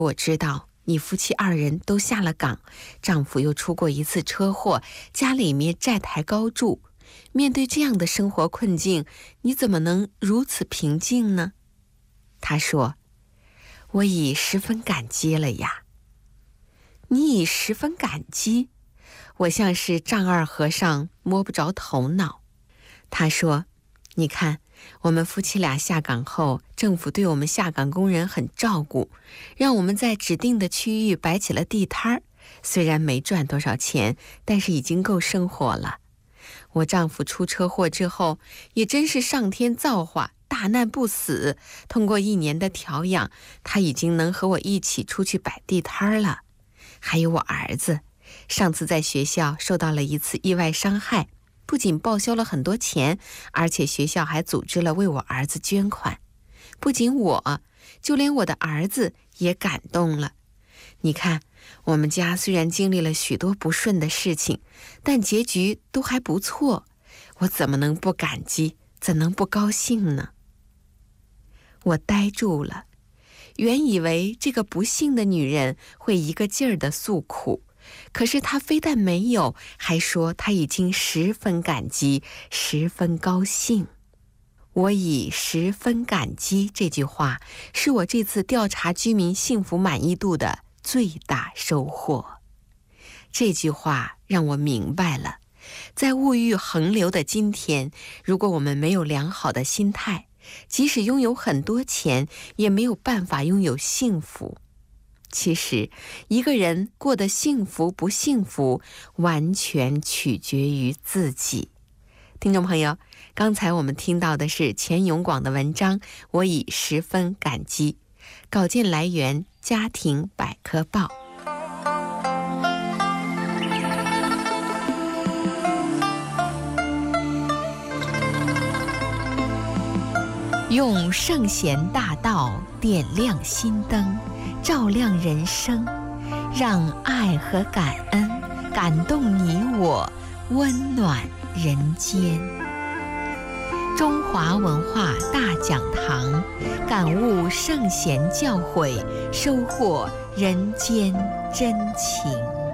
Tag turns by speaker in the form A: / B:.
A: 我知道你夫妻二人都下了岗，丈夫又出过一次车祸，家里面债台高筑。面对这样的生活困境，你怎么能如此平静呢？他说，我已十分感激了呀。你已十分感激？我像是丈二和尚摸不着头脑。他说，你看，我们夫妻俩下岗后，政府对我们下岗工人很照顾，让我们在指定的区域摆起了地摊儿，虽然没赚多少钱，但是已经够生活了。我丈夫出车祸之后，也真是上天造化，大难不死。通过1年的调养，他已经能和我一起出去摆地摊了。还有我儿子，上次在学校受到了一次意外伤害，不仅报销了很多钱，而且学校还组织了为我儿子捐款。不仅我，就连我的儿子也感动了。你看，我们家虽然经历了许多不顺的事情，但结局都还不错。我怎么能不感激，怎能不高兴呢？我呆住了，原以为这个不幸的女人会一个劲儿地诉苦，可是她非但没有，还说她已经十分感激，十分高兴。我以十分感激这句话，是我这次调查居民幸福满意度的最大收获。这句话让我明白了，在物欲横流的今天，如果我们没有良好的心态，即使拥有很多钱，也没有办法拥有幸福。其实，一个人过得幸福不幸福，完全取决于自己。听众朋友，刚才我们听到的是钱永广的文章《我已十分感激》，稿件来源家庭百科报。用圣贤大道点亮心灯，照亮人生，让爱和感恩感动你我，温暖人间。中华文化大讲堂，感悟圣贤教诲，收获人间真情。